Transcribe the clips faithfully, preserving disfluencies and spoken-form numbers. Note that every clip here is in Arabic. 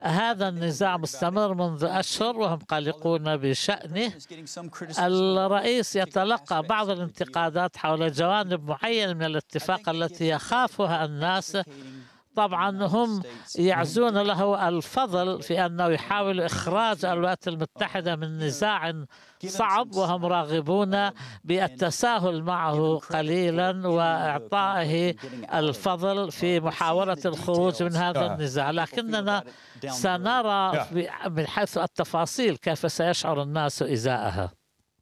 هذا النزاع مستمر منذ أشهر وهم قلقون بشأنه. الرئيس يتلقى بعض الانتقادات حول جوانب معينة من الاتفاق التي يخافها الناس. طبعا هم يعزون له الفضل في أنه يحاول إخراج الولايات المتحدة من نزاع صعب، وهم راغبون بالتساهل معه قليلا وإعطائه الفضل في محاولة الخروج من هذا النزاع. لكننا سنرى من حيث التفاصيل كيف سيشعر الناس إزاءها.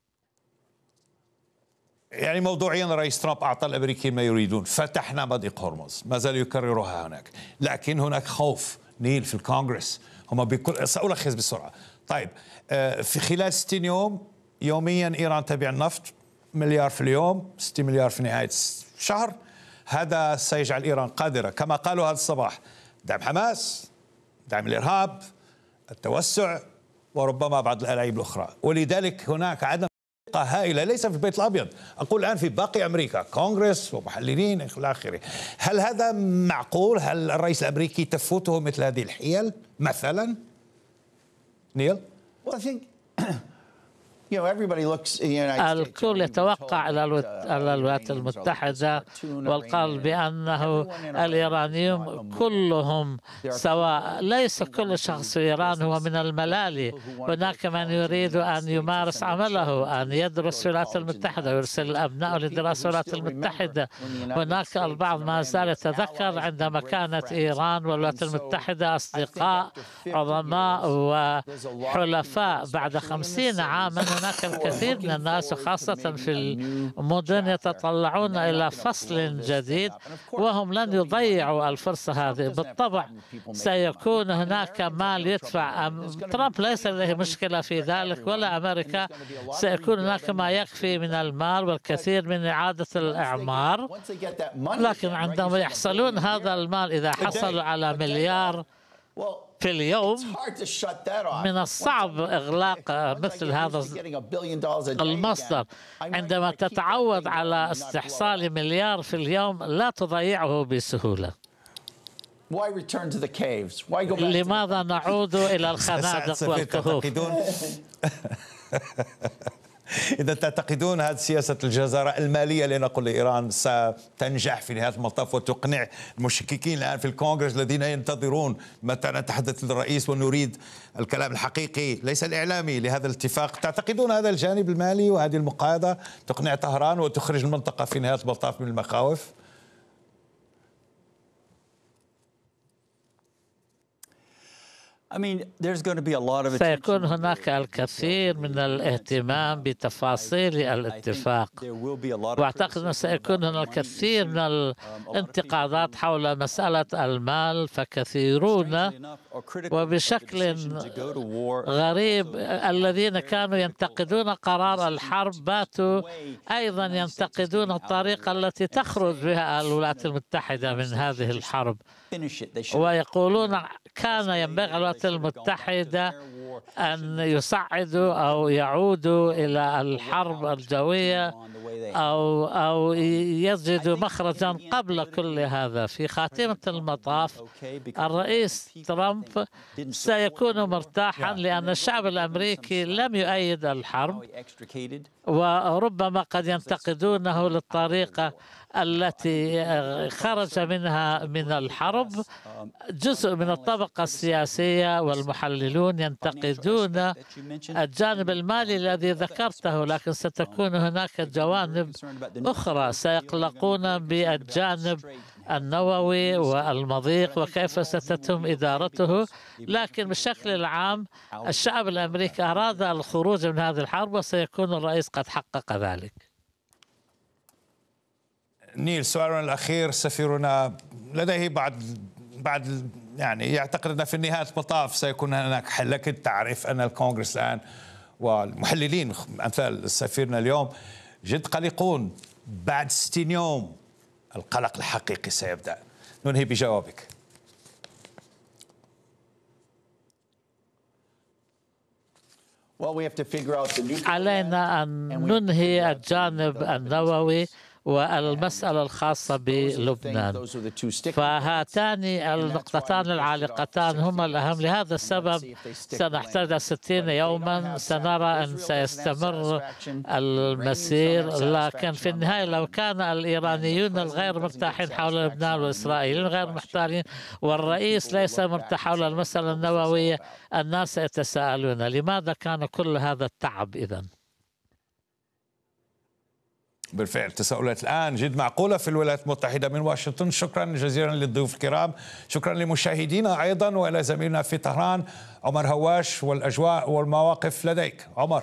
يعني موضوعيا رئيس ترامب أعطى الأمريكيين ما يريدون، فتحنا مضيق هرمز، ما زال يكررها هناك، لكن هناك خوف نيل في الكونغرس. هم بكل سألخص بسرعة. طيب في خلال ستين يوم يوميا إيران تبيع النفط مليار في اليوم، ستين مليار في نهاية الشهر. هذا سيجعل إيران قادرة كما قالوا هذا الصباح دعم حماس، دعم الإرهاب، التوسع، وربما بعض الألاعيب الأخرى. ولذلك هناك عدم هائلة ليس في البيت الأبيض، أقول الآن في باقي أمريكا، كونغرس ومحللين إلى آخره. هل هذا معقول؟ هل الرئيس الأمريكي تفوته مثل هذه الحيل مثلا؟ نيل؟ الكل يتوقع إلى الولايات المتحدة والقال بأنه الإيرانيون كلهم سواء، ليس كل شخص في إيران هو من الملالي. هناك من يريد أن يمارس عمله، أن يدرس في الولايات المتحدة ويرسل أبنائه لدراسة الولايات المتحدة. هناك البعض ما زال يتذكر عندما كانت إيران والولايات المتحدة أصدقاء عظماء وحلفاء. بعد خمسين عاما هناك الكثير من الناس خاصة في المدن يتطلعون إلى فصل جديد، وهم لن يضيعوا الفرصة هذه. بالطبع سيكون هناك مال يدفع. ترامب ليس لديه مشكلة في ذلك ولا أمريكا. سيكون هناك ما يكفي من المال والكثير من إعادة الإعمار، لكن عندما يحصلون هذا المال، إذا حصلوا على مليار في اليوم، من الصعب إغلاق مثل هذا المصدر. عندما تتعود على استحصال مليار في اليوم لا تضيعه بسهولة. لماذا نعود إلى الخنادق والكهوف؟ إذا تعتقدون هذه سياسة الجزارة المالية لنقل لإيران ستنجح في نهاية المطاف وتقنع المشككين الآن في الكونغرس الذين ينتظرون متى نتحدث للرئيس ونريد الكلام الحقيقي ليس الإعلامي لهذا الاتفاق، تعتقدون هذا الجانب المالي وهذه المقايضة تقنع طهران وتخرج المنطقة في نهاية المطاف من المخاوف؟ سيكون هناك الكثير من الاهتمام بتفاصيل الاتفاق، واعتقد انه سيكون هناك الكثير من الانتقادات حول مسألة المال. فكثيرون وبشكل غريب الذين كانوا ينتقدون قرار الحرب باتوا أيضا ينتقدون الطريقة التي تخرج بها الولايات المتحدة من هذه الحرب، ويقولون كان ينبغي الولايات المتحدة أن يصعدوا أو يعودوا إلى الحرب الجوية أو أو يجدوا مخرجا قبل كل هذا. في خاتمة المطاف الرئيس ترامب سيكون مرتاحا لأن الشعب الأمريكي لم يؤيد الحرب، وربما قد ينتقدونه للطريقة التي خرج منها من الحرب. جزء من الطبقة السياسية والمحللون ينتقدون الجانب المالي الذي ذكرته، لكن ستكون هناك جوانب أخرى. سيقلقون بالجانب النووي والمضيق وكيف ستتم إدارته، لكن بشكل العام الشعب الأمريكي أراد الخروج من هذه الحرب وسيكون الرئيس قد حقق ذلك. نيل، سؤالنا الأخير، سفيرنا لديه بعض بعض يعني يعتقد أن في نهاية المطاف سيكون هناك حل، لكن تعرف أن الكونغرس الآن والمحللين أمثال سفيرنا اليوم جد قلقون. بعد ستين يوم القلق الحقيقي سيبدأ. ننهي بجوابك. علينا أن ننهي الجانب النووي والمسألة الخاصة بلبنان. فهاتان النقطتان العالقتان هما الأهم. لهذا السبب سنحتاج ستين يوما، سنرى أن سيستمر المسير، لكن في النهاية لو كان الإيرانيون الغير مرتاحين حول لبنان والإسرائيليين غير محتارين والرئيس ليس مرتاح حول المسألة النووية، الناس يتساءلون لماذا كان كل هذا التعب إذن؟ بالفعل تساؤلات الآن جد معقولة في الولايات المتحدة. من واشنطن شكرا جزيلا للضيوف الكرام، شكرا لمشاهدينا أيضا وإلى زميلنا في طهران عمر هواش، والأجواء والمواقف لديك عمر.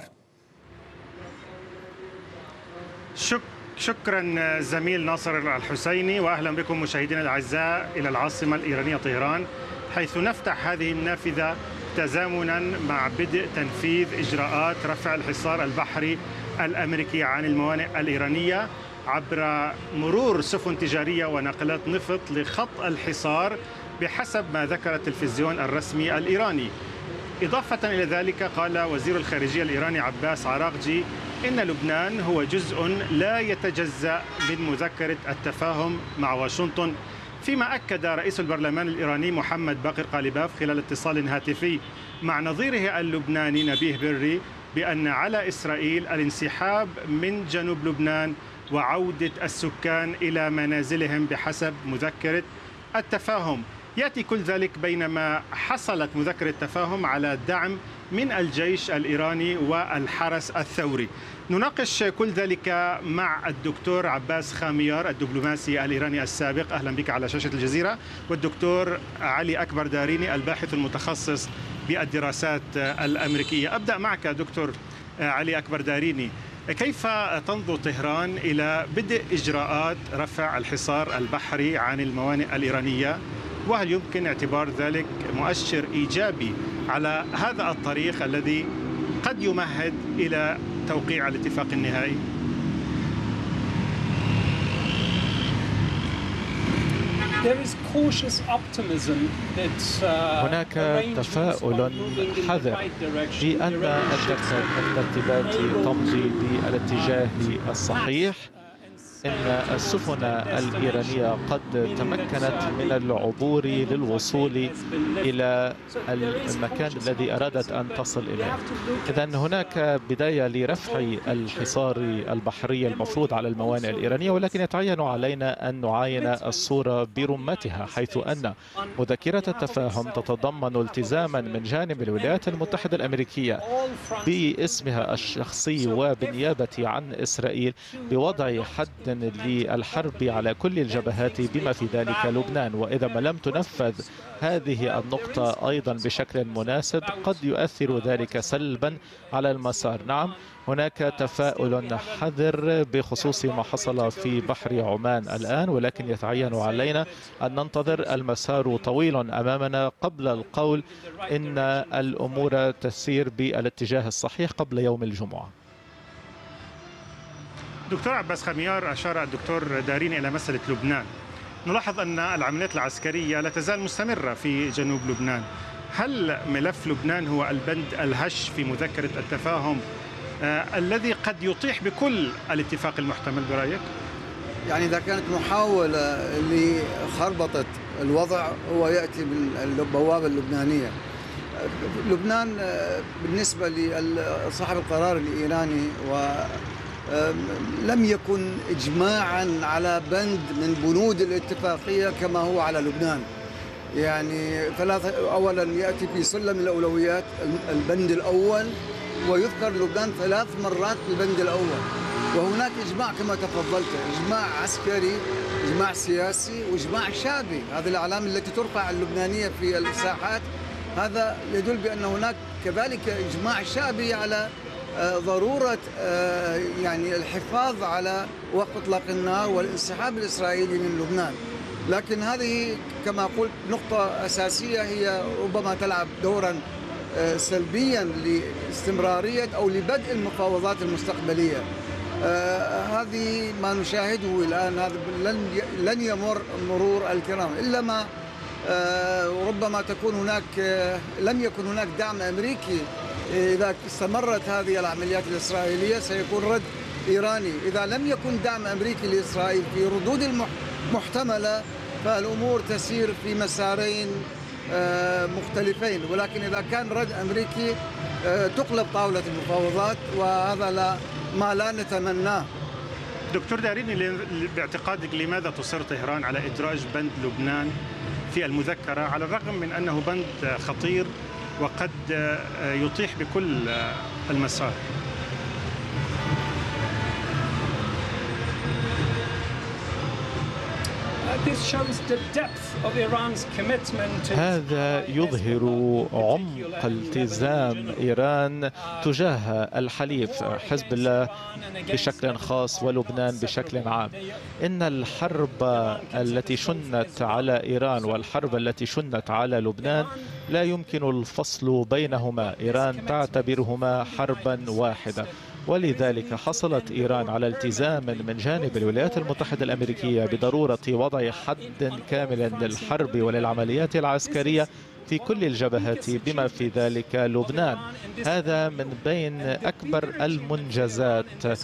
شك شكرا زميل ناصر الحسيني، وأهلا بكم مشاهدينا الأعزاء إلى العاصمة الإيرانية طهران، حيث نفتح هذه النافذة تزامنا مع بدء تنفيذ إجراءات رفع الحصار البحري الأمريكي عن الموانئ الإيرانية عبر مرور سفن تجارية وناقلات نفط لخط الحصار بحسب ما ذكر التلفزيون الرسمي الإيراني. إضافة إلى ذلك قال وزير الخارجية الإيراني عباس عراقجي إن لبنان هو جزء لا يتجزأ من مذكرة التفاهم مع واشنطن، فيما أكد رئيس البرلمان الإيراني محمد باقر قالباف خلال اتصال هاتفي مع نظيره اللبناني نبيه بري بأن على إسرائيل الانسحاب من جنوب لبنان وعودة السكان إلى منازلهم بحسب مذكرة التفاهم. يأتي كل ذلك بينما حصلت مذكرة التفاهم على دعم من الجيش الإيراني والحرس الثوري. نناقش كل ذلك مع الدكتور عباس خاميار الدبلوماسي الإيراني السابق، أهلا بك على شاشة الجزيرة، والدكتور علي أكبر داريني الباحث المتخصص بالدراسات الأمريكية. أبدأ معك دكتور علي أكبر داريني، كيف تنظر طهران إلى بدء إجراءات رفع الحصار البحري عن الموانئ الإيرانية، وهل يمكن اعتبار ذلك مؤشر إيجابي على هذا الطريق الذي قد يمهد إلى توقيع الاتفاق النهائي؟ هناك تفاؤل حذر بأن الترتيبات تمضي بالاتجاه الصحيح. إن السفن الإيرانية قد تمكنت من العبور للوصول إلى المكان الذي أرادت أن تصل إليه. إذن هناك بداية لرفع الحصار البحري المفروض على الموانئ الإيرانية، ولكن يتعين علينا أن نعاين الصورة برمتها، حيث أن مذكرة التفاهم تتضمن التزاما من جانب الولايات المتحدة الأمريكية باسمها الشخصي وبالنيابة عن إسرائيل بوضع حد للحرب على كل الجبهات بما في ذلك لبنان. وإذا ما لم تنفذ هذه النقطة أيضا بشكل مناسب قد يؤثر ذلك سلبا على المسار. نعم، هناك تفاؤل حذر بخصوص ما حصل في بحر عمان الآن، ولكن يتعين علينا أن ننتظر. المسار طويل أمامنا قبل القول إن الأمور تسير بالاتجاه الصحيح قبل يوم الجمعة. دكتور عباس خاميار، أشار الدكتور داريني إلى مسألة لبنان. نلاحظ أن العمليات العسكرية لا تزال مستمرة في جنوب لبنان. هل ملف لبنان هو البند الهش في مذكرة التفاهم آه الذي قد يطيح بكل الاتفاق المحتمل برأيك؟ يعني إذا كانت محاولة لخربطة الوضع هو يأتي من البوابة اللبنانية. لبنان بالنسبة لصاحب القرار الإيراني و لم يكن إجماعا على بند من بنود الاتفاقية كما هو على لبنان. يعني ثلاثة، أولا يأتي في سلم الأولويات البند الأول، ويذكر لبنان ثلاث مرات في البند الأول، وهناك إجماع كما تفضلت، إجماع عسكري، إجماع سياسي، وإجماع شعبي. هذه الأعلام التي ترفع اللبنانية في الساحات هذا يدل بأن هناك كذلك إجماع شعبي على ضرورة يعني الحفاظ على وقف إطلاق النار والانسحاب الإسرائيلي من لبنان. لكن هذه كما قلت نقطة أساسية هي ربما تلعب دورا سلبيا لاستمرارية أو لبدء المفاوضات المستقبلية. هذه ما نشاهده الآن، هذا لن لن يمر مرور الكرام إلا ما ربما تكون هناك لم يكن هناك دعم أمريكي. إذا استمرت هذه العمليات الإسرائيلية سيكون رد إيراني. إذا لم يكن دعم أمريكي لإسرائيل في ردود المحتملة فالأمور تسير في مسارين مختلفين، ولكن إذا كان رد أمريكي تقلب طاولة المفاوضات، وهذا لا ما لا نتمناه. دكتور داريني، باعتقادك لماذا تصر طهران على إدراج بند لبنان في المذكرة على الرغم من أنه بند خطير وقد يطيح بكل المسار؟ هذا يظهر عمق التزام إيران تجاه الحليف حزب الله بشكل خاص ولبنان بشكل عام. إن الحرب التي شنت على إيران والحرب التي شنت على لبنان لا يمكن الفصل بينهما، إيران تعتبرهما حربا واحدة، ولذلك حصلت إيران على التزام من جانب الولايات المتحدة الأمريكية بضرورة وضع حد كامل للحرب وللعمليات العسكرية في كل الجبهات بما في ذلك لبنان. هذا من بين أكبر المنجزات،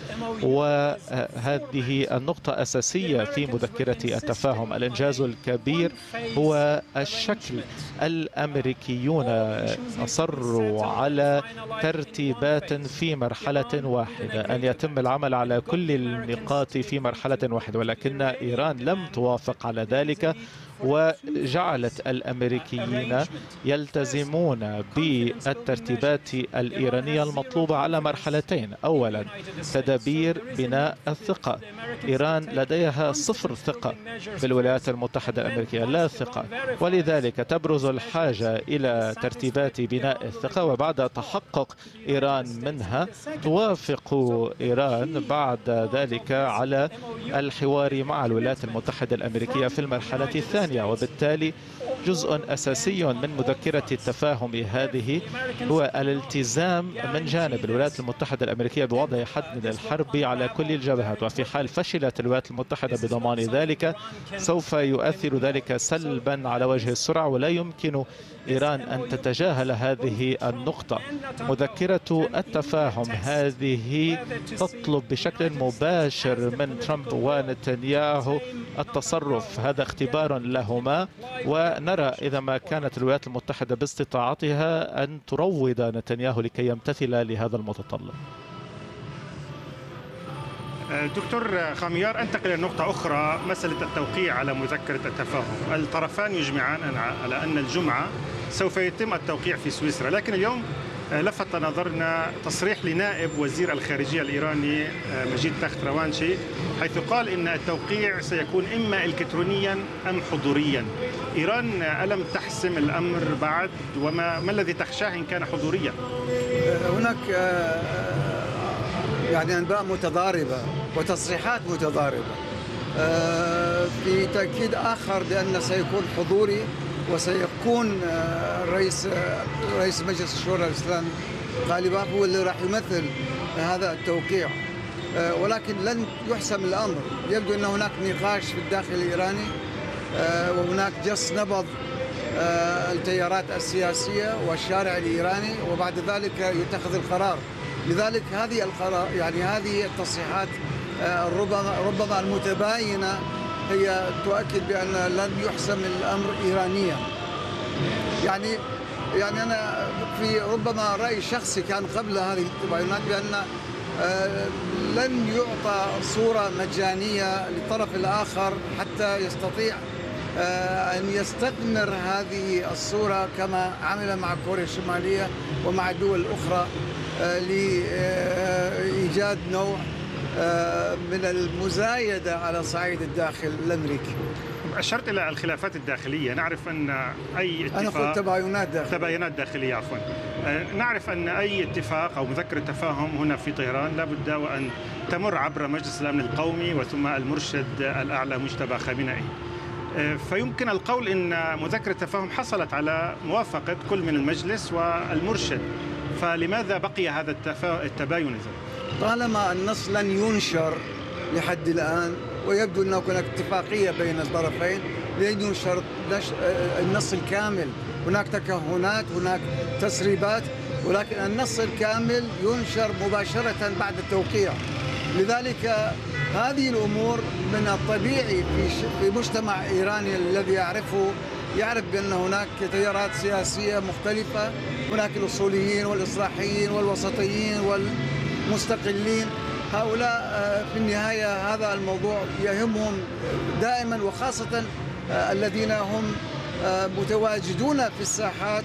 وهذه النقطة أساسية في مذكرة التفاهم. الإنجاز الكبير هو الشكل. الأمريكيون أصروا على ترتيبات في مرحلة واحدة، أن يتم العمل على كل النقاط في مرحلة واحدة، ولكن إيران لم توافق على ذلك، وجعلت الأمريكيين يلتزمون بالترتيبات الإيرانية المطلوبة على مرحلتين. أولا، تدابير بناء الثقة. إيران لديها صفر ثقة بالولايات المتحدة الأمريكية، لا ثقة، ولذلك تبرز الحاجة إلى ترتيبات بناء الثقة، وبعد تحقق إيران منها توافق إيران بعد ذلك على الحوار مع الولايات المتحدة الأمريكية في المرحلة الثانية. وبالتالي جزء أساسي من مذكرة التفاهم هذه هو الالتزام من جانب الولايات المتحدة الأمريكية بوضع حد للحرب على كل الجبهات، وفي حال فشلت الولايات المتحدة بضمان ذلك سوف يؤثر ذلك سلبا على وجه السرعة، ولا يمكن إيران أن تتجاهل هذه النقطة. مذكرة التفاهم هذه تطلب بشكل مباشر من ترامب ونتنياهو التصرف، هذا اختبار لهما، ونرى إذا ما كانت الولايات المتحدة باستطاعتها أن تروض نتنياهو لكي يمتثل لهذا المتطلب. دكتور خاميار، أنتقل إلى نقطة أخرى، مسألة التوقيع على مذكرة التفاهم. الطرفان يجمعان على أن الجمعة سوف يتم التوقيع في سويسرا، لكن اليوم لفت نظرنا تصريح لنائب وزير الخارجية الإيراني مجيد تختروانشي، حيث قال إن التوقيع سيكون إما إلكترونيا أم حضوريا. إيران ألم تحسم الأمر بعد؟ وما ما الذي تخشاه إن كان حضوريا؟ هناك يعني أنباء متضاربة وتصريحات متضاربة. في تأكيد آخر بأن سيكون حضوري، وسيكون رئيس رئيس مجلس الشورى الإسلامي غالبا هو اللي راح يمثل هذا التوقيع، ولكن لن يحسم الأمر. يبدو أن هناك نقاش في الداخل الإيراني، وهناك جس نبض التيارات السياسية والشارع الإيراني، وبعد ذلك يتخذ القرار. لذلك هذه القرار يعني هذه التصريحات ربما ربما المتباينة هي تؤكد بأن لن يحسم الأمر إيرانيا. يعني يعني أنا في ربما رأي شخصي كان قبل هذه التباينات بأن لن يعطى صورة مجانية للطرف الآخر حتى يستطيع أن يستثمر هذه الصورة كما عمل مع كوريا الشمالية ومع الدول الأخرى لإيجاد نوع من المزايدة على صعيد الداخل الأمريكي. أشرت إلى الخلافات الداخلية، نعرف أن أي اتفاق، أنا قلت تباينات داخلية تباينات داخلية عفوا نعرف أن أي اتفاق أو مذكرة تفاهم هنا في طهران لابد وأن تمر عبر مجلس الأمن القومي وثم المرشد الأعلى مجتبى خامنئي. فيمكن القول أن مذكرة التفاهم حصلت على موافقة كل من المجلس والمرشد، فلماذا بقي هذا التباين إذن؟ طالما النص لن ينشر لحد الآن، ويبدو أن هناك اتفاقية بين الطرفين لن ينشر النص الكامل. هناك تكهنات، هناك تسريبات، ولكن النص الكامل ينشر مباشرة بعد التوقيع. لذلك هذه الأمور من الطبيعي في في مجتمع إيراني الذي يعرفه يعرف بأن هناك تيارات سياسية مختلفة، هناك الأصوليين والإصلاحيين والوسطيين والمستقلين. هؤلاء في النهاية هذا الموضوع يهمهم دائما، وخاصة الذين هم متواجدون في الساحات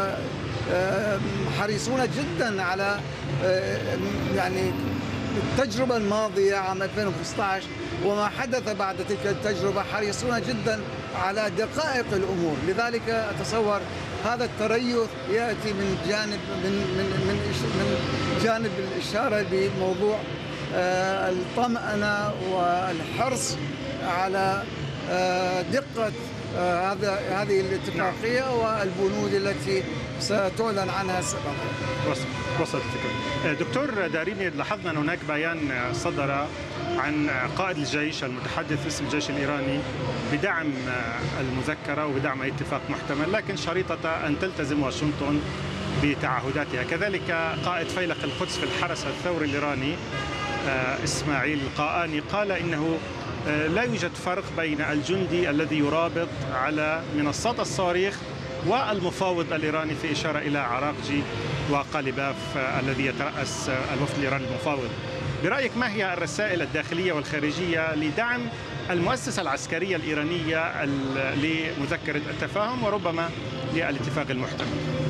وحريصون جدا على يعني التجربة الماضية عام ألفين وخمسة عشر وما حدث بعد تلك التجربة، حريصون جدا على دقائق الأمور. لذلك أتصور هذا التريث يأتي من جانب من من من من جانب الإشارة بموضوع الطمأنة والحرص على دقة هذا هذه الاتفاقية والبنود التي ستعلن عنها سبقا. وصلت الفكرة. دكتور داريني، لاحظنا أن هناك بيان صدر عن قائد الجيش المتحدث باسم الجيش الإيراني بدعم المذكرة وبدعم أي اتفاق محتمل، لكن شريطة أن تلتزم واشنطن بتعهداتها. كذلك قائد فيلق القدس في الحرس الثوري الإيراني إسماعيل القاآني قال إنه لا يوجد فرق بين الجندي الذي يرابط على منصات الصواريخ والمفاوض الإيراني، في إشارة إلى عراقجي وقالباف الذي يترأس الوفد الإيراني المفاوض. برأيك ما هي الرسائل الداخلية والخارجية لدعم المؤسسة العسكرية الإيرانية لمذكرة التفاهم وربما للاتفاق المحتمل؟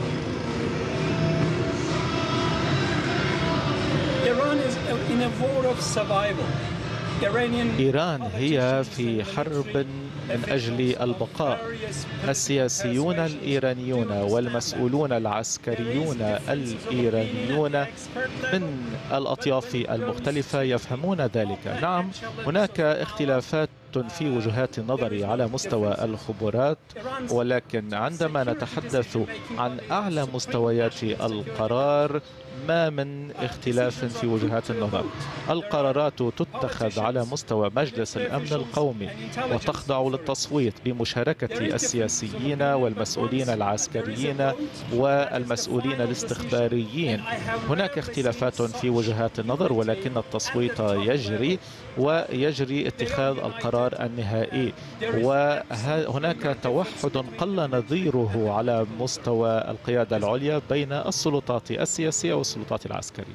إيران هي في حرب من أجل البقاء. السياسيون الإيرانيون والمسؤولون العسكريون الإيرانيون من الأطياف المختلفة يفهمون ذلك. نعم، هناك اختلافات في وجهات النظر على مستوى الخبرات، ولكن عندما نتحدث عن أعلى مستويات القرار ما من اختلاف في وجهات النظر. القرارات تتخذ على مستوى مجلس الأمن القومي وتخضع للتصويت بمشاركة السياسيين والمسؤولين العسكريين والمسؤولين الاستخباريين. هناك اختلافات في وجهات النظر، ولكن التصويت يجري ويجري اتخاذ القرار النهائي، وهناك توحد قل نظيره على مستوى القيادة العليا بين السلطات السياسية والسلطات العسكرية.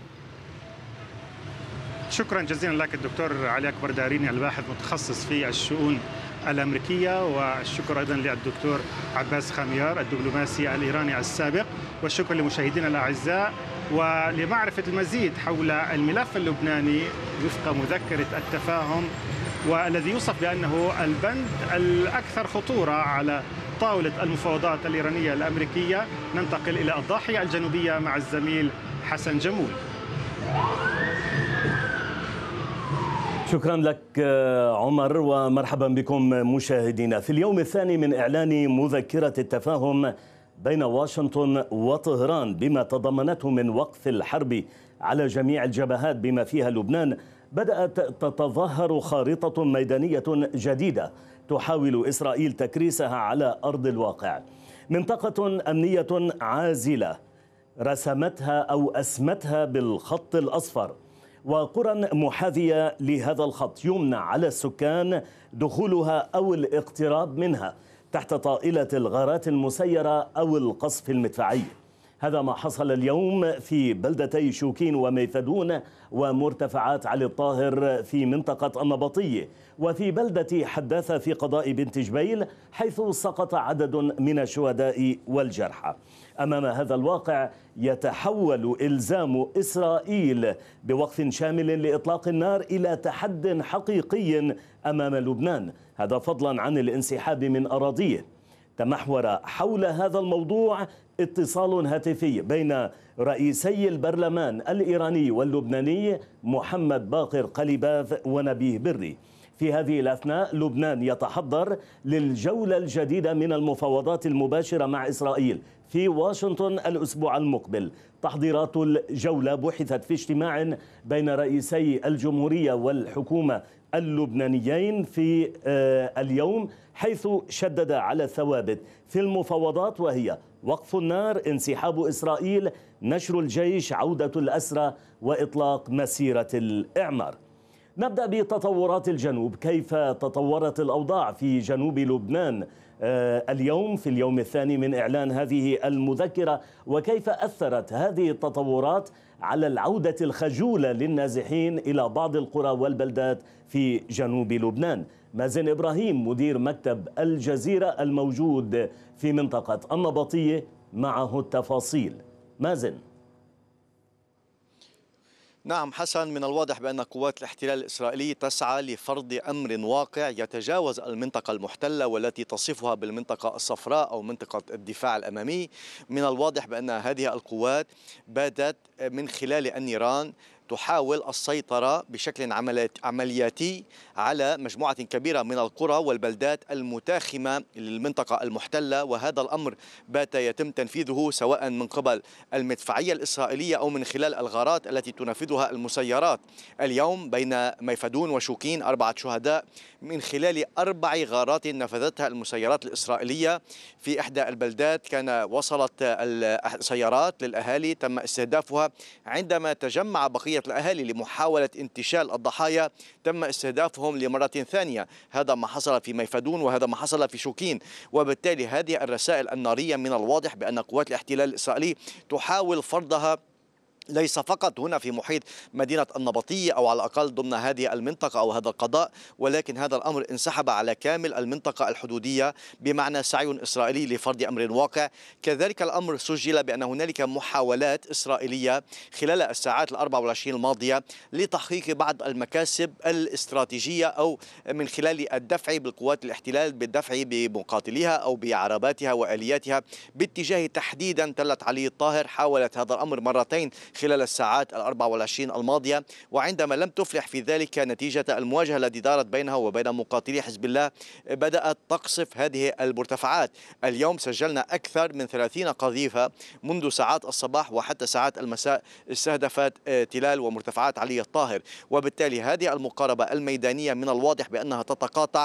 شكرا جزيلا لك الدكتور علي أكبر داريني، الباحث متخصص في الشؤون الأمريكية، والشكر أيضا للدكتور عباس خميار الدبلوماسي الإيراني السابق، والشكر لمشاهدينا الأعزاء. ولمعرفة المزيد حول الملف اللبناني وفق مذكرة التفاهم والذي يوصف بأنه البند الأكثر خطورة على طاولة المفاوضات الإيرانية الأمريكية، ننتقل إلى الضاحية الجنوبية مع الزميل حسن جمول. شكرا لك عمر، ومرحبا بكم مشاهدينا. في اليوم الثاني من إعلان مذكرة التفاهم بين واشنطن وطهران بما تضمنته من وقف الحرب على جميع الجبهات بما فيها لبنان، بدأت تتظاهر خارطة ميدانية جديدة تحاول إسرائيل تكريسها على أرض الواقع. منطقة أمنية عازلة رسمتها أو أسمتها بالخط الأصفر، وقرى محاذية لهذا الخط يمنع على السكان دخولها أو الاقتراب منها تحت طائلة الغارات المسيرة أو القصف المدفعي. هذا ما حصل اليوم في بلدتي شوكين وميثدون ومرتفعات علي الطاهر في منطقة النبطية، وفي بلدة حداثة في قضاء بنت جبيل، حيث سقط عدد من الشهداء والجرحى. أمام هذا الواقع يتحول إلزام إسرائيل بوقف شامل لإطلاق النار إلى تحد حقيقي أمام لبنان، هذا فضلا عن الانسحاب من أراضيه. تمحور حول هذا الموضوع اتصال هاتفي بين رئيسي البرلمان الإيراني واللبناني محمد باقر قليباف ونبيه بري. في هذه الأثناء لبنان يتحضر للجولة الجديدة من المفاوضات المباشرة مع إسرائيل في واشنطن الأسبوع المقبل. تحضيرات الجولة بحثت في اجتماع بين رئيسي الجمهورية والحكومة اللبنانيين في اليوم، حيث شدد على الثوابت في المفاوضات، وهي وقف النار، انسحاب إسرائيل، نشر الجيش، عودة الأسرى، وإطلاق مسيرة الإعمار. نبدأ بتطورات الجنوب. كيف تطورت الأوضاع في جنوب لبنان اليوم في اليوم الثاني من إعلان هذه المذكرة، وكيف أثرت هذه التطورات على العودة الخجولة للنازحين إلى بعض القرى والبلدات في جنوب لبنان؟ مازن إبراهيم مدير مكتب الجزيرة الموجود في منطقة النبطية معه التفاصيل. مازن. نعم حسن، من الواضح بأن قوات الاحتلال الإسرائيلي تسعى لفرض أمر واقع يتجاوز المنطقة المحتلة والتي تصفها بالمنطقة الصفراء أو منطقة الدفاع الأمامي. من الواضح بأن هذه القوات باتت من خلال النيران تحاول السيطرة بشكل عملياتي على مجموعة كبيرة من القرى والبلدات المتاخمة للمنطقة المحتلة، وهذا الأمر بات يتم تنفيذه سواء من قبل المدفعية الإسرائيلية أو من خلال الغارات التي تنفذها المسيرات. اليوم بين ميفدون وشوكين أربعة شهداء من خلال أربع غارات نفذتها المسيرات الإسرائيلية في إحدى البلدات. كان وصلت السيارات للأهالي تم استهدافها، عندما تجمع بقية الأهالي لمحاولة انتشال الضحايا تم استهدافهم لمرة ثانية. هذا ما حصل في ميفدون وهذا ما حصل في شوكين. وبالتالي هذه الرسائل النارية من الواضح بأن قوات الاحتلال الإسرائيلي تحاول فرضها ليس فقط هنا في محيط مدينة النبطية أو على الأقل ضمن هذه المنطقة أو هذا القضاء، ولكن هذا الأمر انسحب على كامل المنطقة الحدودية، بمعنى سعي إسرائيلي لفرض أمر واقع. كذلك الأمر سجل بأن هنالك محاولات إسرائيلية خلال الساعات الأربع والعشرين الماضية لتحقيق بعض المكاسب الاستراتيجية أو من خلال الدفع بالقوات الاحتلال بالدفع بمقاتليها أو بعرباتها وآلياتها باتجاه تحديدا تلة علي الطاهر. حاولت هذا الأمر مرتين خلال الساعات الأربع والعشرين الماضية، وعندما لم تفلح في ذلك نتيجة المواجهة التي دارت بينها وبين مقاتلي حزب الله بدأت تقصف هذه المرتفعات. اليوم سجلنا أكثر من ثلاثين قذيفة منذ ساعات الصباح وحتى ساعات المساء استهدفت تلال ومرتفعات علي الطاهر، وبالتالي هذه المقاربة الميدانية من الواضح بأنها تتقاطع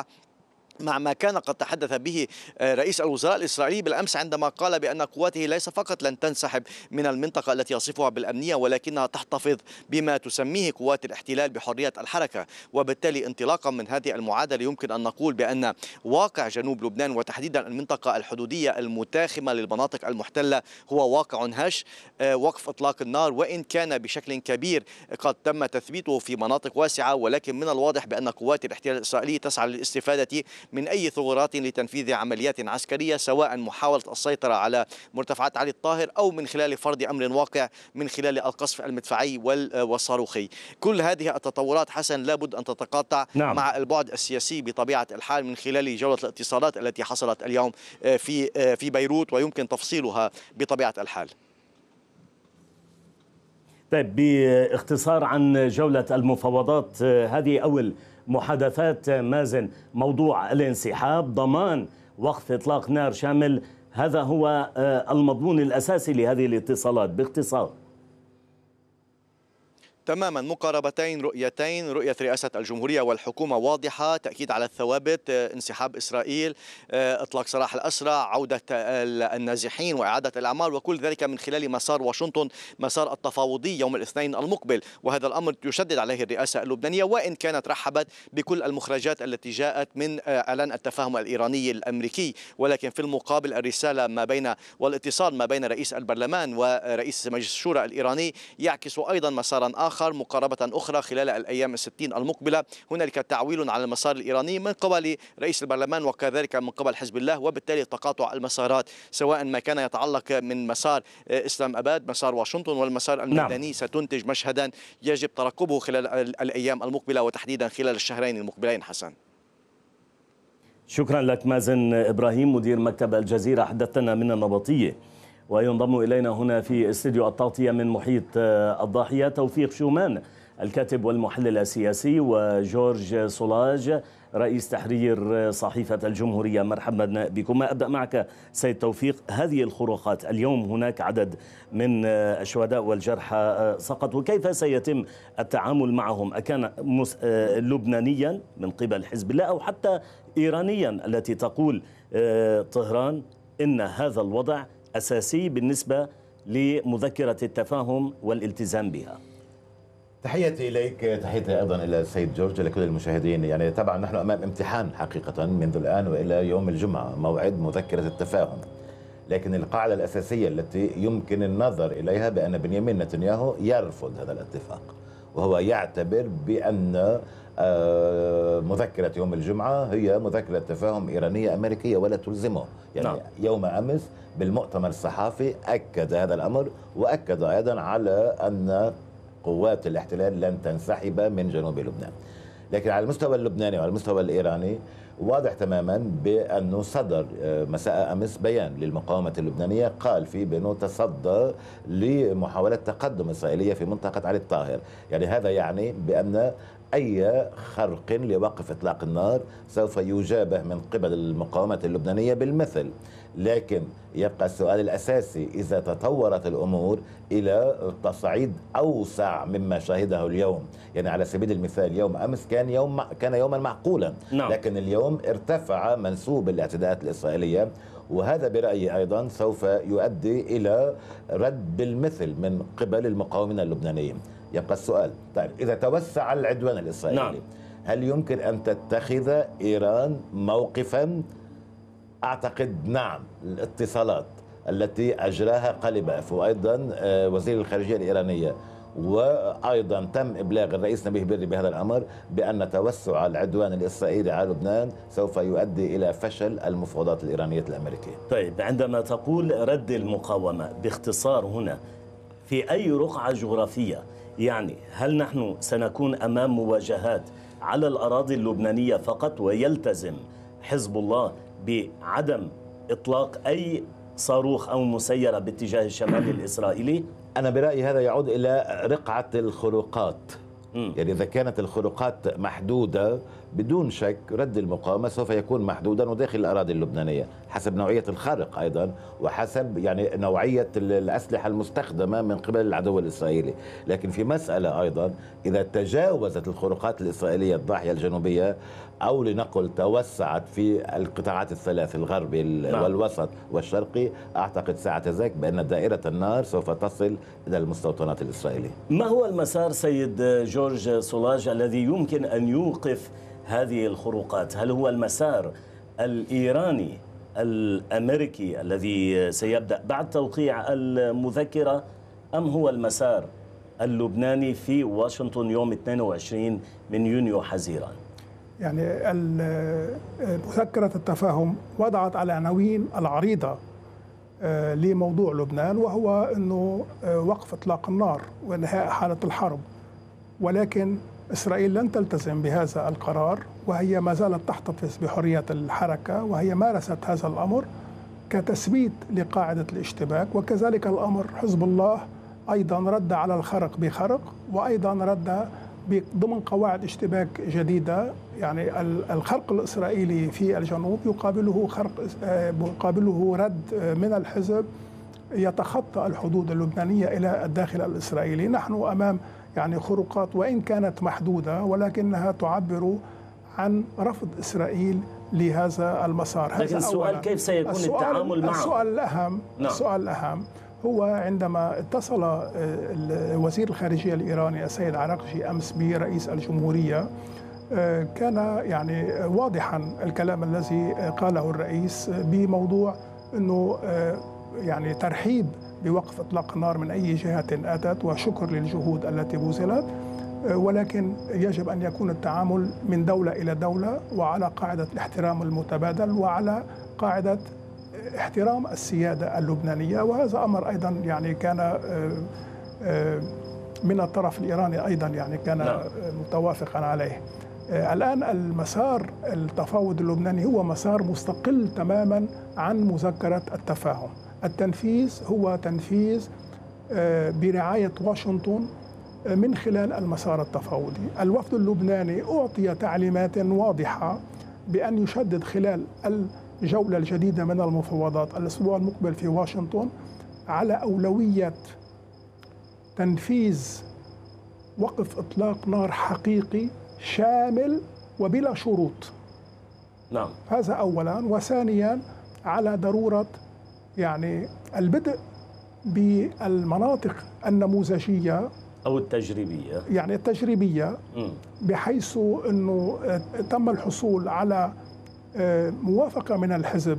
مع ما كان قد تحدث به رئيس الوزراء الإسرائيلي بالأمس عندما قال بأن قواته ليس فقط لن تنسحب من المنطقة التي يصفها بالأمنية ولكنها تحتفظ بما تسميه قوات الاحتلال بحرية الحركة. وبالتالي انطلاقا من هذه المعادلة يمكن أن نقول بأن واقع جنوب لبنان وتحديدا المنطقة الحدودية المتاخمة للمناطق المحتلة هو واقع هش. وقف إطلاق النار وإن كان بشكل كبير قد تم تثبيته في مناطق واسعة، ولكن من الواضح بأن قوات الاحتلال الإسرائيلي تسعى للاستفادة من أي ثغرات لتنفيذ عمليات عسكرية، سواء محاولة السيطرة على مرتفعات علي الطاهر أو من خلال فرض أمر واقع من خلال القصف المدفعي والصاروخي. كل هذه التطورات حسن لابد أن تتقاطع نعم. مع البعد السياسي بطبيعة الحال من خلال جولة الاتصالات التي حصلت اليوم في في بيروت ويمكن تفصيلها بطبيعة الحال. طيب باختصار عن جولة المفاوضات، هذه أول محادثات مازن، موضوع الانسحاب، ضمان وقف إطلاق نار شامل، هذا هو المضمون الأساسي لهذه الاتصالات باختصار. تماما، مقاربتين، رؤيتين، رؤية رئاسة الجمهورية والحكومة واضحة، تأكيد على الثوابت، انسحاب إسرائيل، إطلاق سراح الأسرى، عودة النازحين وإعادة الأعمال، وكل ذلك من خلال مسار واشنطن، مسار التفاوضي يوم الاثنين المقبل. وهذا الأمر يشدد عليه الرئاسة اللبنانية وإن كانت رحبت بكل المخرجات التي جاءت من إعلان التفاهم الإيراني الأمريكي، ولكن في المقابل الرسالة ما بين والاتصال ما بين رئيس البرلمان ورئيس مجلس الشورى الإيراني يعكس أيضا مسارا آخر، مقاربة أخرى خلال الأيام الستين المقبلة. هنالك تعويل على المسار الإيراني من قبل رئيس البرلمان وكذلك من قبل حزب الله، وبالتالي تقاطع المسارات سواء ما كان يتعلق من مسار إسلام أباد، مسار واشنطن والمسار الميداني، نعم. ستنتج مشهدا يجب ترقبه خلال الأيام المقبلة وتحديدا خلال الشهرين المقبلين. حسن، شكرا لك مازن إبراهيم مدير مكتب الجزيرة، حدثنا من النبطية. وينضم إلينا هنا في استديو التغطية من محيط الضاحية توفيق شومان الكاتب والمحلل السياسي، وجورج سولاج رئيس تحرير صحيفة الجمهورية. مرحبا بكم. أبدأ معك سيد توفيق، هذه الخروقات اليوم هناك عدد من الشهداء والجرحى سقطوا، كيف سيتم التعامل معهم؟ أكان لبنانيا من قبل حزب الله أو حتى إيرانيا التي تقول طهران إن هذا الوضع أساسي بالنسبة لمذكرة التفاهم والالتزام بها؟ تحياتي إليك، تحياتي أيضا إلى السيد جورج، لكل المشاهدين. يعني طبعا نحن أمام امتحان حقيقة منذ الآن وإلى يوم الجمعة، موعد مذكرة التفاهم. لكن القاعدة الأساسية التي يمكن النظر إليها بأن بنيامين نتنياهو يرفض هذا الاتفاق، وهو يعتبر بأن مذكرة يوم الجمعة هي مذكرة تفاهم إيرانية أمريكية ولا تلزمه. يعني نعم. يوم أمس بالمؤتمر الصحفي أكد هذا الأمر، وأكد أيضا على أن قوات الاحتلال لن تنسحب من جنوب لبنان. لكن على المستوى اللبناني وعلى المستوى الإيراني واضح تماما بأنه صدر مساء أمس بيان للمقاومة اللبنانية قال فيه بأنه تصدى لمحاولة تقدم إسرائيلية في منطقة علي الطاهر. يعني هذا يعني بأن أي خرق لوقف إطلاق النار سوف يجابه من قبل المقاومة اللبنانية بالمثل. لكن يبقى السؤال الأساسي، إذا تطورت الأمور إلى تصعيد أوسع مما شاهده اليوم، يعني على سبيل المثال يوم أمس كان يوم كان يوما معقولا، نعم. لكن اليوم ارتفع منسوب الاعتداءات الإسرائيلية، وهذا برأيي أيضا سوف يؤدي إلى رد بالمثل من قبل المقاومين اللبنانيين. يبقى السؤال، طيب إذا توسع العدوان الإسرائيلي، نعم. هل يمكن أن تتخذ إيران موقفا؟ أعتقد نعم. الاتصالات التي أجراها قليباف وأيضا وزير الخارجية الإيرانية، وأيضا تم إبلاغ الرئيس نبيه بري بهذا الأمر بأن توسع العدوان الإسرائيلي على لبنان سوف يؤدي إلى فشل المفاوضات الإيرانية الأمريكية. طيب، عندما تقول رد المقاومة باختصار هنا في أي رقعة جغرافية؟ يعني هل نحن سنكون أمام مواجهات على الأراضي اللبنانية فقط ويلتزم حزب الله بعدم إطلاق أي صاروخ أو مسيرة باتجاه الشمال الإسرائيلي؟ أنا برأيي هذا يعود إلى رقعة الخروقات. م. يعني إذا كانت الخروقات محدودة بدون شك رد المقاومة سوف يكون محدودا وداخل الأراضي اللبنانية حسب نوعية الخرق أيضا، وحسب يعني نوعية الأسلحة المستخدمة من قبل العدو الإسرائيلي. لكن في مسألة أيضا، إذا تجاوزت الخروقات الإسرائيلية الضاحية الجنوبية أو لنقل توسعت في القطاعات الثلاث الغربي نعم. والوسط والشرقي، أعتقد ساعة ذاك بأن دائرة النار سوف تصل إلى المستوطنات الإسرائيلية. ما هو المسار سيد جورج سولاج الذي يمكن أن يوقف هذه الخروقات؟ هل هو المسار الإيراني الأمريكي الذي سيبدأ بعد توقيع المذكرة، أم هو المسار اللبناني في واشنطن يوم اثنين وعشرين من يونيو حزيران؟ يعني مذكرة التفاهم وضعت على عناوين العريضة لموضوع لبنان، وهو أنه وقف إطلاق النار وإنهاء حالة الحرب، ولكن إسرائيل لن تلتزم بهذا القرار، وهي ما زالت تحتفظ بحرية الحركة، وهي مارست هذا الأمر كتثبيت لقاعدة الاشتباك. وكذلك الأمر حزب الله أيضا رد على الخرق بخرق، وأيضا رد ضمن قواعد اشتباك جديدة. يعني الخرق الإسرائيلي في الجنوب يقابله خرق يقابله رد من الحزب يتخطى الحدود اللبنانية إلى الداخل الإسرائيلي. نحن أمام يعني خروقات وإن كانت محدودة، ولكنها تعبر عن رفض إسرائيل لهذا المسار. لكن السؤال كيف سيكون السؤال التعامل معه؟ السؤال الأهم نعم. السؤال الأهم هو عندما اتصل وزير الخارجية الإيراني السيد عراقجي أمس برئيس الجمهورية، كان يعني واضحا الكلام الذي قاله الرئيس بموضوع أنه يعني ترحيب بوقف إطلاق النار من أي جهة أتت، وشكر للجهود التي بذلت، ولكن يجب أن يكون التعامل من دولة إلى دولة وعلى قاعدة الاحترام المتبادل وعلى قاعدة احترام السيادة اللبنانية. وهذا أمر أيضا يعني كان من الطرف الإيراني أيضا يعني كان متوافقا عليه. الآن المسار التفاوض اللبناني هو مسار مستقل تماما عن مذكرة التفاهم. التنفيذ هو تنفيذ برعاية واشنطن من خلال المسار التفاوضي. الوفد اللبناني أعطي تعليمات واضحة بأن يشدد خلال الجولة الجديدة من المفاوضات الأسبوع المقبل في واشنطن على أولوية تنفيذ وقف إطلاق نار حقيقي شامل وبلا شروط. نعم. هذا أولا. وثانيا على ضرورة يعني البدء بالمناطق النموذجية أو التجريبية يعني التجريبية بحيث أنه تم الحصول على موافقة من الحزب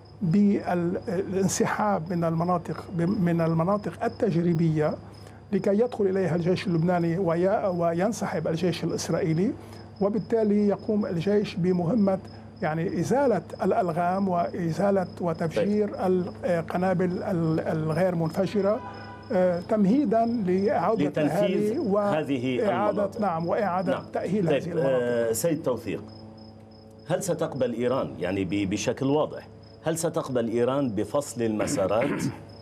بالانسحاب من المناطق من المناطق التجريبية لكي يدخل إليها الجيش اللبناني وينسحب الجيش الإسرائيلي، وبالتالي يقوم الجيش بمهمة يعني إزالة الألغام وإزالة وتفجير القنابل الغير منفجرة تمهيدا لإعادة لتنفيذ هذه إعادة نعم وإعادة نعم. تأهيل هذه المناطق. سيد توفيق، هل ستقبل إيران يعني بشكل واضح هل ستقبل إيران بفصل المسارات؟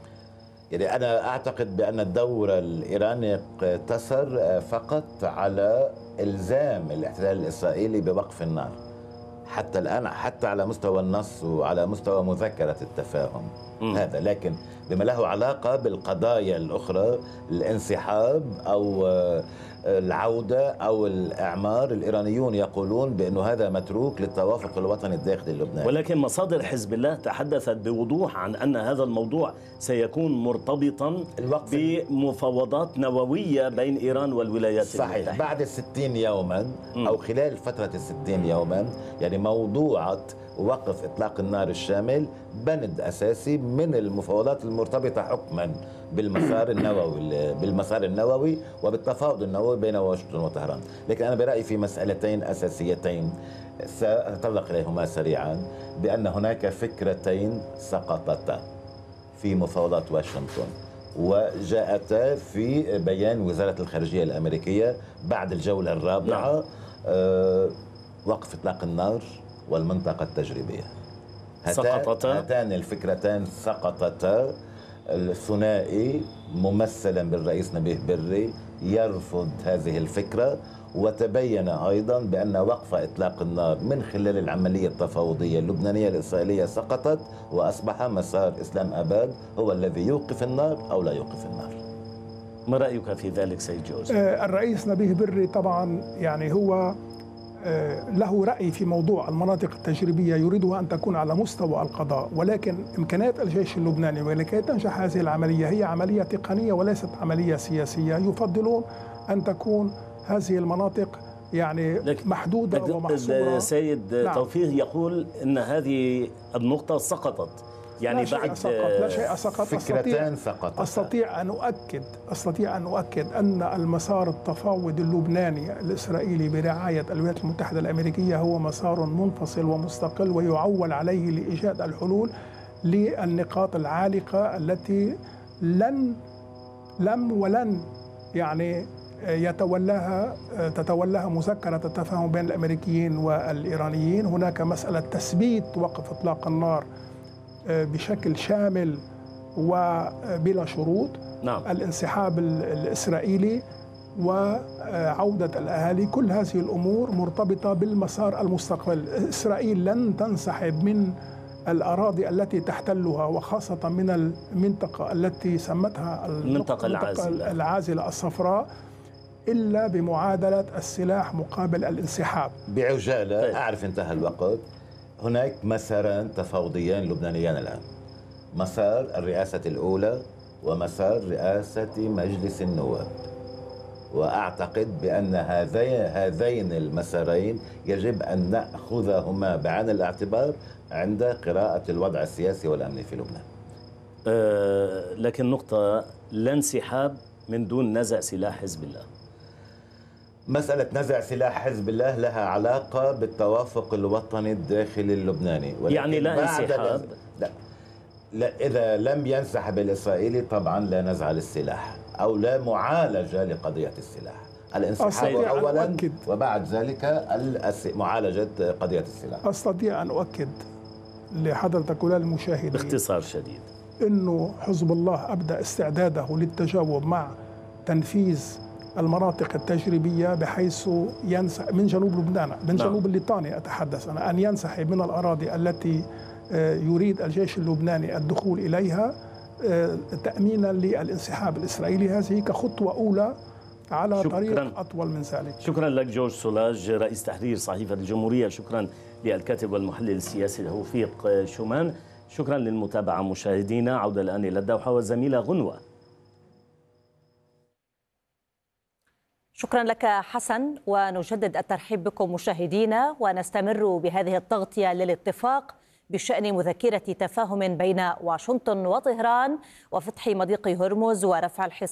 يعني أنا أعتقد بأن الدور الإيراني اقتصر فقط على إلزام الاحتلال الإسرائيلي بوقف النار حتى الآن، حتى على مستوى النص وعلى مستوى مذكرة التفاهم م. هذا، لكن بما له علاقة بالقضايا الأخرى الانسحاب أو العودة أو الإعمار، الإيرانيون يقولون بأنه هذا متروك للتوافق الوطني الداخلي اللبناني. ولكن مصادر حزب الله تحدثت بوضوح عن أن هذا الموضوع سيكون مرتبطا بمفاوضات نووية بين إيران والولايات صحيح المتحدة. بعد الستين يوما أو خلال فترة الستين يوما، يعني موضوعة وقف إطلاق النار الشامل بند أساسي من المفاوضات المرتبطة حكما بالمسار النووي بالمسار النووي وبالتفاوض النووي بين واشنطن وطهران. لكن أنا برأيي في مسألتين أساسيتين سأتطرق إليهما سريعا، بأن هناك فكرتين سقطتا في مفاوضات واشنطن وجاءتا في بيان وزارة الخارجية الأمريكية بعد الجولة الرابعة. أه وقف إطلاق النار والمنطقة التجريبية سقطتا. هاتان الفكرتان سقطتا. الثنائي ممثلا بالرئيس نبيه بري يرفض هذه الفكرة، وتبين أيضا بأن وقف إطلاق النار من خلال العملية التفاوضية اللبنانية الإسرائيلية سقطت، وأصبح مسار إسلام أباد هو الذي يوقف النار أو لا يوقف النار. ما رأيك في ذلك سيد جوز؟ آه الرئيس نبيه بري طبعا يعني هو له رأي في موضوع المناطق التجريبية يريدها أن تكون على مستوى القضاء، ولكن إمكانيات الجيش اللبناني ولكي تنجح هذه العملية هي عملية تقنية وليست عملية سياسية. يفضلون أن تكون هذه المناطق يعني محدودة ومحصورة. سيد نعم. توفيق يقول أن هذه النقطة سقطت، يعني لا بعد شيء سقط لا شيء سقط. فكرتين سقطت. أستطيع أن أؤكد أستطيع أن أؤكد أن المسار التفاوضي اللبناني الإسرائيلي برعاية الولايات المتحدة الأمريكية هو مسار منفصل ومستقل، ويعول عليه لإيجاد الحلول للنقاط العالقة التي لن لم ولن يعني يتولاها تتولاها مذكرة التفاهم بين الأمريكيين والإيرانيين. هناك مسألة تثبيت وقف إطلاق النار بشكل شامل وبلا شروط، نعم. الانسحاب الإسرائيلي وعودة الأهالي، كل هذه الأمور مرتبطة بالمسار المستقبل. إسرائيل لن تنسحب من الأراضي التي تحتلها، وخاصة من المنطقة التي سمتها المنطقة العازلة. العازلة الصفراء، إلا بمعادلة السلاح مقابل الانسحاب. بعجالة طيب. أعرف انتهى الوقت. هناك مساران تفاوضيان لبنانيان الآن، مسار الرئاسة الأولى ومسار رئاسة مجلس النواب، وأعتقد بأن هذين هذين المسارين يجب أن نأخذهما بعين الاعتبار عند قراءة الوضع السياسي والأمني في لبنان. أه لكن نقطة، لا انسحاب من دون نزع سلاح حزب الله. مسألة نزع سلاح حزب الله لها علاقة بالتوافق الوطني الداخلي اللبناني، يعني لا انسحاب. لا. لا إذا لم ينسحب الإسرائيلي طبعا لا نزع للسلاح أو لا معالجة لقضية السلاح. الانسحاب أولا وبعد ذلك معالجة قضية السلاح. أستطيع أن أؤكد لحضرتك وللمشاهدين باختصار شديد أنه حزب الله أبدأ استعداده للتجاوب مع تنفيذ المناطق التجريبية، بحيث ينسحب من جنوب لبنان، من نعم. جنوب الليطاني أتحدث أنا، أن ينسحب من الأراضي التي يريد الجيش اللبناني الدخول إليها تأمينا للانسحاب الإسرائيلي. هذه كخطوة أولى على شكراً. طريق أطول من ذلك. شكرا لك جورج سولاج رئيس تحرير صحيفة الجمهورية. شكرا للكاتب والمحلل السياسي توفيق شومان. شكرا للمتابعة مشاهدينا. عودة الآن إلى الدوحة والزميلة غنوة. شكرا لك حسن، ونجدد الترحيب بكم مشاهدينا، ونستمر بهذه التغطية للاتفاق بشأن مذكرة تفاهم بين واشنطن وطهران وفتح مضيق هرمز ورفع الحصار